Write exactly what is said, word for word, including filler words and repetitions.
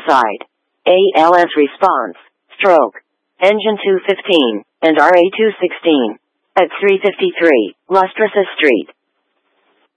side. A L S response, stroke, engine two fifteen, and R A two sixteen. At three fifty-three, Lustrous Street.